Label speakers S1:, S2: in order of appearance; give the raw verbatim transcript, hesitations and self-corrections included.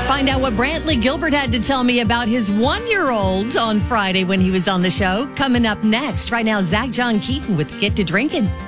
S1: Find out what Brantley Gilbert had to tell me about his one-year-old on Friday when he was on the show. Coming up next. Right now, Zach John Keaton with Get to Drinking.